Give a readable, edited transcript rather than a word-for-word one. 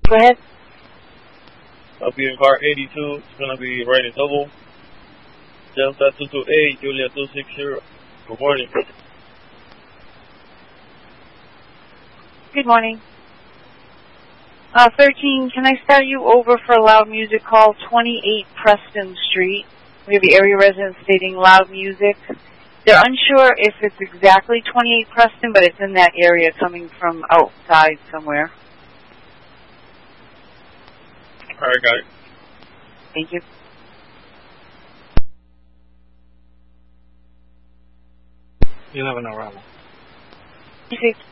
Go ahead. I'll be in car 82. It's going to be riding double. Delta 228, Julia 260. Good morning. Good morning. 13, can I start you over for loud music call 28 Preston Street? We have the area resident stating loud music. They're unsure if it's exactly 28 Preston, but it's in that area coming from outside somewhere. All right, got it. Thank you. You have an arrival.